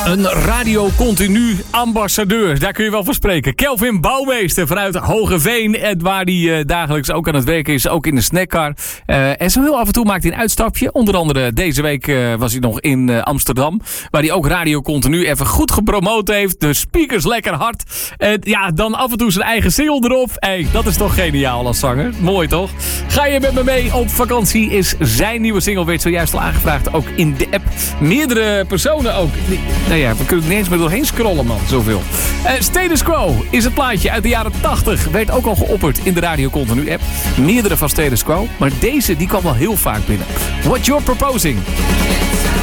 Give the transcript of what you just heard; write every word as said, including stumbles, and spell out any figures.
Een Radio Continu ambassadeur, daar kun je wel van spreken. Kelvin Bouwmeester vanuit Hogeveen, waar hij uh, dagelijks ook aan het werk is, ook in de snackcar. Uh, en zo heel af en toe maakt hij een uitstapje. Onder andere deze week uh, was hij nog in uh, Amsterdam, waar hij ook Radio Continu even goed gepromoot heeft. De speakers lekker hard. Uh, ja, dan af en toe zijn eigen single erop. Hey, dat is toch geniaal als zanger. Mooi toch? Ga je met me mee op vakantie is zijn nieuwe single, werd zojuist al aangevraagd, ook in de app. Meerdere personen ook. Nou ja, we kunnen er niet eens meer doorheen scrollen, man. Zoveel. Uh, Status Quo is het plaatje uit de jaren tachtig. Werd ook al geopperd in de Radio Continu app. Meerdere van Status Quo. Maar deze, die kwam wel heel vaak binnen. What You're Proposing.